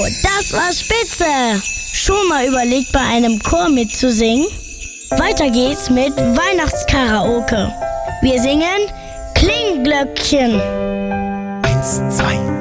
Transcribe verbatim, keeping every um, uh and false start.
das war spitze! Schon mal überlegt, bei einem Chor mitzusingen? Weiter geht's mit Weihnachtskaraoke. Wir singen Klingglöckchen. Eins, zwei,